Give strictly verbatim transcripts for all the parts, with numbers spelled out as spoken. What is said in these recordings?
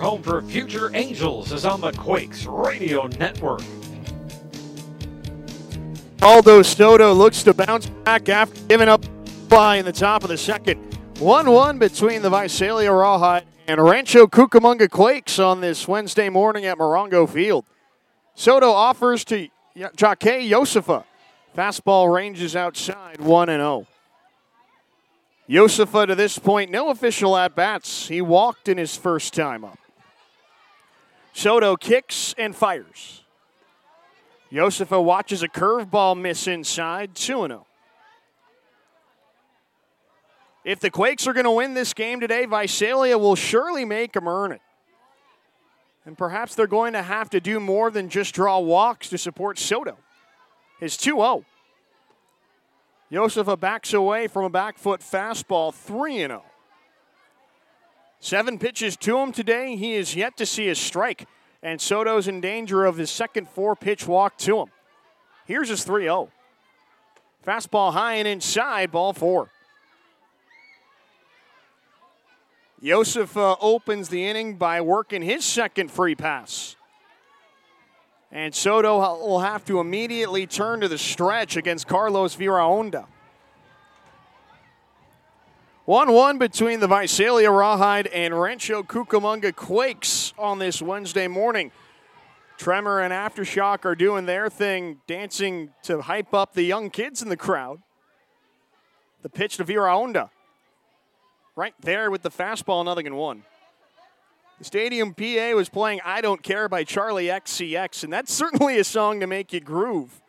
home for future Angels, is on the Quakes Radio Network. Aldo Soto looks to bounce back after giving up by in the top of the second. one one between the Visalia Rawhide and Rancho Cucamonga Quakes on this Wednesday morning at Morongo Field. Soto offers to Jake Josefa. Fastball ranges outside, one and oh. Josefa to this point, no official at-bats. He walked in his first time up. Soto kicks and fires. Josefa watches a curveball miss inside, two and oh. If the Quakes are going to win this game today, Visalia will surely make them earn it. And perhaps they're going to have to do more than just draw walks to support Soto. His two oh. Josefa backs away from a back foot fastball, three and oh. Seven pitches to him today. He is yet to see a strike, and Soto's in danger of his second four-pitch walk to him. Here's his three oh. Fastball high and inside, ball four. Josefa opens the inning by working his second free pass. And Soto will have to immediately turn to the stretch against Carlos Viraonda. one one between the Visalia Rawhide and Rancho Cucamonga Quakes on this Wednesday morning. Tremor and Aftershock are doing their thing, dancing to hype up the young kids in the crowd. The pitch to Viraonda. Right there with the fastball, nothing in one. The Stadium P A was playing I Don't Care by Charlie X C X, and that's certainly a song to make you groove.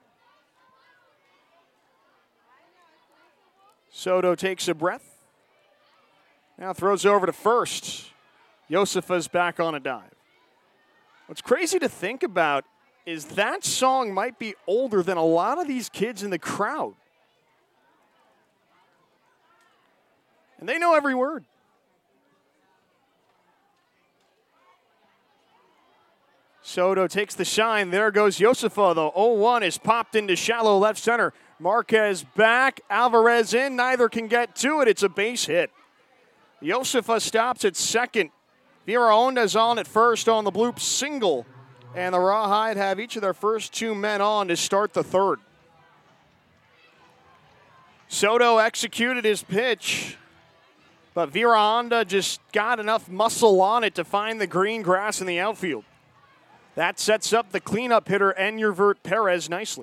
Soto takes a breath. Now throws over to first. Josefa's back on a dive. What's crazy to think about is that song might be older than a lot of these kids in the crowd. And they know every word. Soto takes the shine. There goes Josefa, though. oh one is popped into shallow left center. Marquez back. Alvarez in. Neither can get to it. It's a base hit. Josefa stops at second. Viraonda's on at first on the bloop single. And the Rawhide have each of their first two men on to start the third. Soto executed his pitch, but Viraonda just got enough muscle on it to find the green grass in the outfield. That sets up the cleanup hitter, Enurvert Perez, nicely.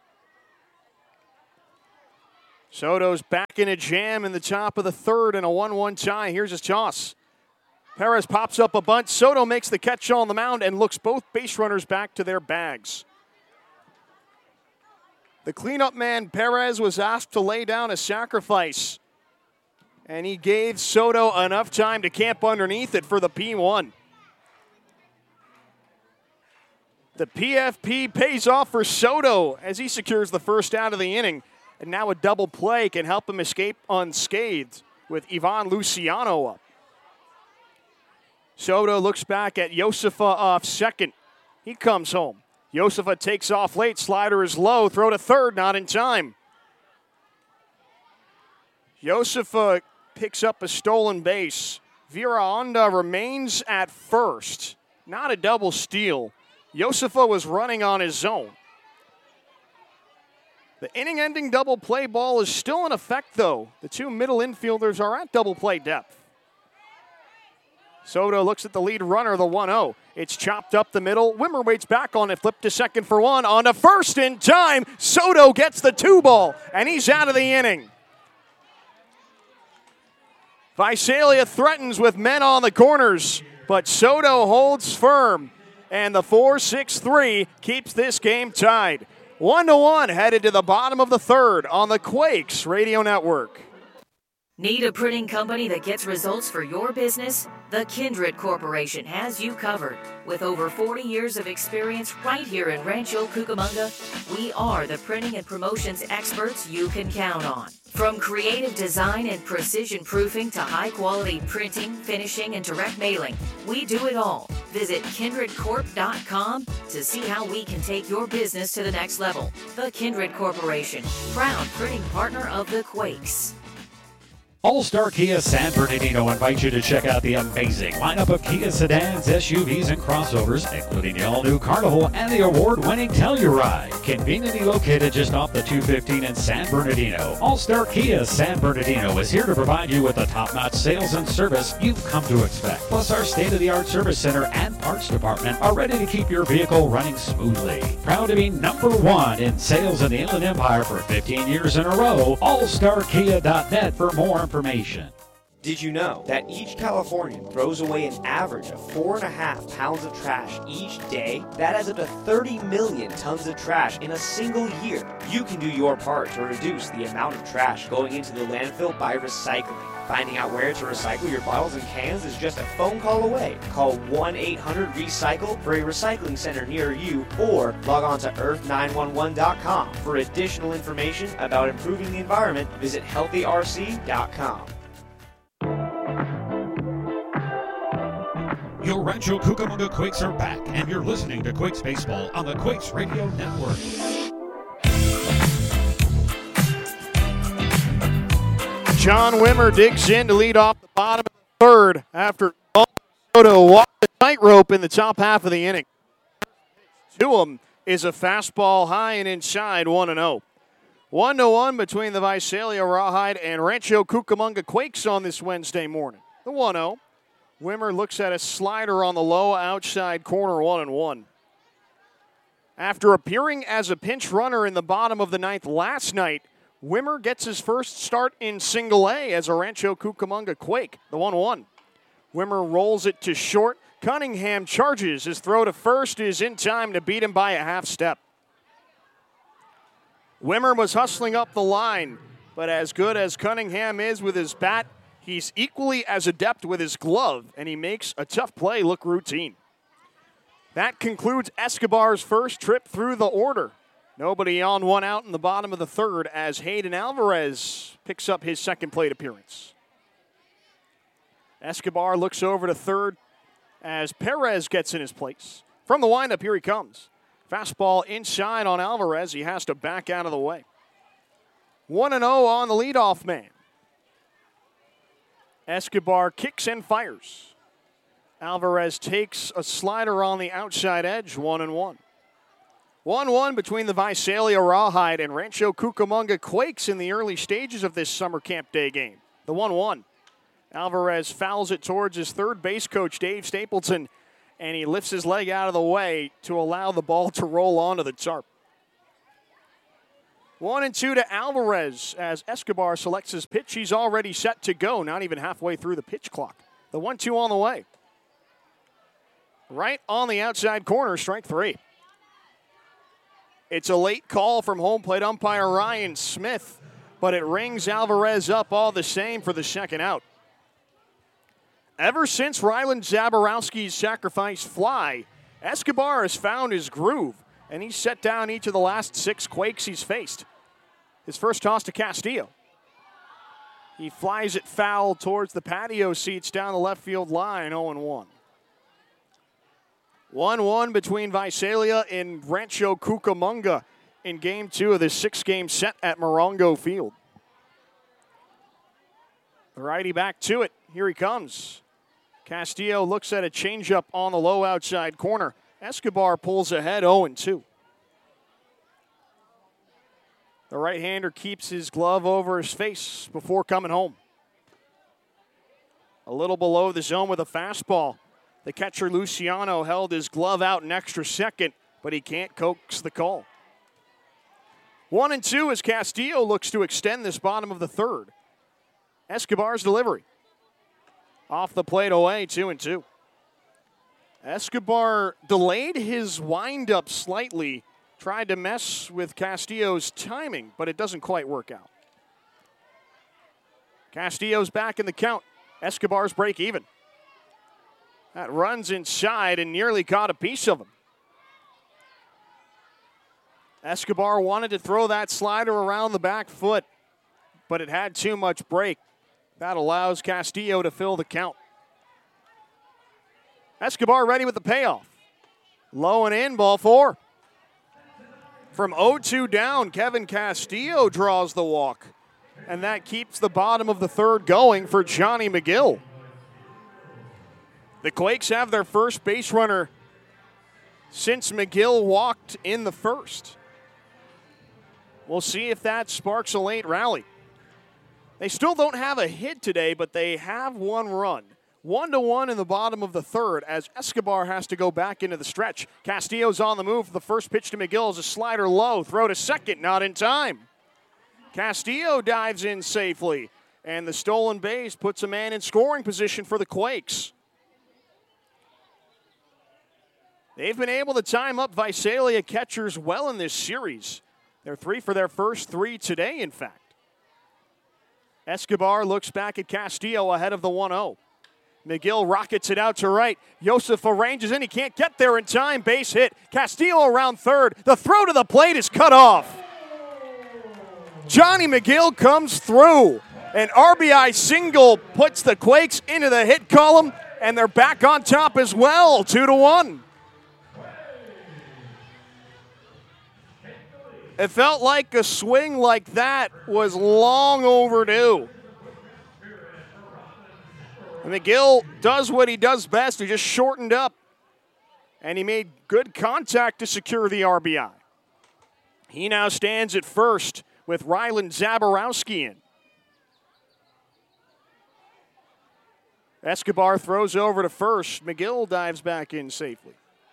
Soto's back in a jam in the top of the third in a one one tie. Here's his toss. Perez pops up a bunt. Soto makes the catch on the mound and looks both base runners back to their bags. The cleanup man, Perez, was asked to lay down a sacrifice, and he gave Soto enough time to camp underneath it for the P one. The P F P pays off for Soto as he secures the first out of the inning. And now a double play can help him escape unscathed with Ivan Luciano up. Soto looks back at Josefa off second. He comes home. Josefa takes off late. Slider is low. Throw to third, not in time. Josefa picks up a stolen base. Viraonda remains at first. Not a double steal. Josefa was running on his own. The inning-ending double play ball is still in effect, though. The two middle infielders are at double play depth. Soto looks at the lead runner, the one oh. It's chopped up the middle. Wimmer waits back on it, flipped to second for one. On to first in time. Soto gets the two ball, and he's out of the inning. Visalia threatens with men on the corners, but Soto holds firm. And the four six three keeps this game tied. One to one headed to the bottom of the third on the Quakes Radio Network. Need a printing company that gets results for your business? The Kindred Corporation has you covered. With over forty years of experience right here in Rancho Cucamonga, we are the printing and promotions experts you can count on. From creative design and precision proofing to high-quality printing, finishing, and direct mailing, we do it all. Visit kindred corp dot com to see how we can take your business to the next level. The Kindred Corporation, proud printing partner of the Quakes. All-Star Kia San Bernardino invites you to check out the amazing lineup of Kia sedans, S U Vs, and crossovers, including the all-new Carnival and the award-winning Telluride. Conveniently located just off the two fifteen in San Bernardino, All-Star Kia San Bernardino is here to provide you with the top-notch sales and service you've come to expect. Plus, our state-of-the-art service center and parts department are ready to keep your vehicle running smoothly. Proud to be number one in sales in the Inland Empire for fifteen years in a row. all star kia dot net for more information. Did you know that each Californian throws away an average of four and a half pounds of trash each day? That adds up to thirty million tons of trash in a single year. You can do your part to reduce the amount of trash going into the landfill by recycling. Finding out where to recycle your bottles and cans is just a phone call away. Call one eight hundred recycle for a recycling center near you, or log on to earth nine one one dot com. For additional information about improving the environment, visit healthy r c dot com. Your Rancho Cucamonga Quakes are back, and you're listening to Quakes Baseball on the Quakes Radio Network. John Wimmer digs in to lead off the bottom of the third after Soto walked the tightrope in the top half of the inning. To him is a fastball high and inside, one and oh. one to one between the Visalia Rawhide and Rancho Cucamonga Quakes on this Wednesday morning. The one oh. Wimmer looks at a slider on the low outside corner, one and one. After appearing as a pinch runner in the bottom of the ninth last night, Wimmer gets his first start in single A as a Rancho Cucamonga Quake, the one one. Wimmer rolls it to short. Cunningham charges. His throw to first is in time to beat him by a half step. Wimmer was hustling up the line, but as good as Cunningham is with his bat, he's equally as adept with his glove, and he makes a tough play look routine. That concludes Escobar's first trip through the order. Nobody on, one out in the bottom of the third as Hayden Alvarez picks up his second plate appearance. Escobar looks over to third as Perez gets in his place. From the windup, here he comes. Fastball inside on Alvarez. He has to back out of the way. one and oh on the leadoff man. Escobar kicks and fires. Alvarez takes a slider on the outside edge, one and one. one one between the Visalia Rawhide and Rancho Cucamonga Quakes in the early stages of this summer camp day game. The one one. Alvarez fouls it towards his third base coach, Dave Stapleton, and he lifts his leg out of the way to allow the ball to roll onto the tarp. One and two to Alvarez as Escobar selects his pitch. He's already set to go, not even halfway through the pitch clock. The one two on the way. Right on the outside corner, strike three. It's a late call from home plate umpire Ryan Smith, but it rings Alvarez up all the same for the second out. Ever since Ryland Zaborowski's sacrifice fly, Escobar has found his groove, and he's set down each of the last six Quakes he's faced. His first toss to Castillo. He flies it foul towards the patio seats down the left field line, oh and one. one one between Visalia and Rancho Cucamonga in game two of this six-game set at Morongo Field. The righty back to it. Here he comes. Castillo looks at a changeup on the low outside corner. Escobar pulls ahead, oh and two. The right-hander keeps his glove over his face before coming home. A little below the zone with a fastball. The catcher, Luciano, held his glove out an extra second, but he can't coax the call. One and two as Castillo looks to extend this bottom of the third. Escobar's delivery. Off the plate away, two and two. Escobar delayed his windup slightly, tried to mess with Castillo's timing, but it doesn't quite work out. Castillo's back in the count. Escobar's break even. That runs inside and nearly caught a piece of him. Escobar wanted to throw that slider around the back foot, but it had too much break. That allows Castillo to fill the count. Escobar ready with the payoff. Low and in, ball four. From oh two down, Kevin Castillo draws the walk. and that keeps the bottom of the third going for Johnny McGill. The Quakes have their first base runner since McGill walked in the first. We'll see if that sparks a late rally. They still don't have a hit today, but they have one run. One to one in the bottom of the third as Escobar has to go back into the stretch. Castillo's on the move. The first pitch to McGill is a slider low. Throw to second, not in time. Castillo dives in safely, and the stolen base puts a man in scoring position for the Quakes. They've been able to time up Visalia catchers well in this series. They're three for their first three today, in fact. Escobar looks back at Castillo ahead of the one oh. McGill rockets it out to right. Joseph arranges in. He can't get there in time. Base hit. Castillo around third. The throw to the plate is cut off. Johnny McGill comes through. An R B I single puts the Quakes into the hit column, and they're back on top as well, two to one. It felt like a swing like that was long overdue. And McGill does what he does best. He just shortened up, and he made good contact to secure the R B I. He now stands at first with Ryland Zaborowski in. Escobar throws over to first. McGill dives back in safely.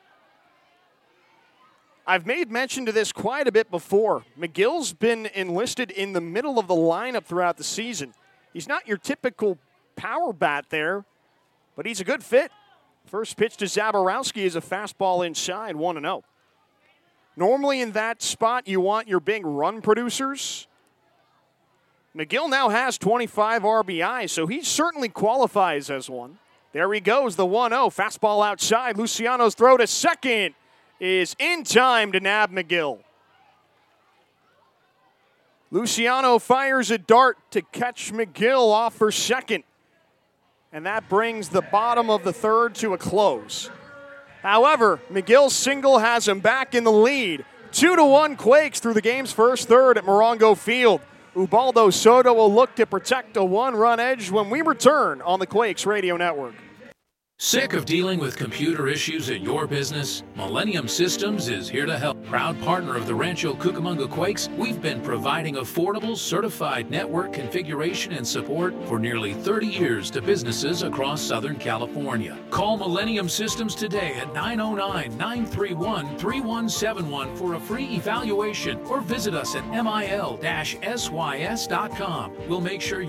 I've made mention to this quite a bit before. McGill's been enlisted in the middle of the lineup throughout the season. He's not your typical power bat there, but he's a good fit. First pitch to Zaborowski is a fastball inside, one and oh. Normally in that spot, you want your big run producers. McGill now has twenty-five R B Is, so he certainly qualifies as one. There he goes, the one oh. Fastball outside. Luciano's throw to second is in time to nab McGill. Luciano fires a dart to catch McGill off for second. And that brings the bottom of the third to a close. However, McGill's single has him back in the lead. Two to one Quakes through the game's first third at Morongo Field. Ubaldo Soto will look to protect a one-run edge when we return on the Quakes Radio Network. Sick of dealing with computer issues at your business? Millennium Systems is here to help. Proud partner of the Rancho Cucamonga Quakes, we've been providing affordable, certified network configuration and support for nearly thirty years to businesses across Southern California. Call Millennium Systems today at nine oh nine, nine three one, three one seven one for a free evaluation or visit us at mil dash sys dot com. We'll make sure you're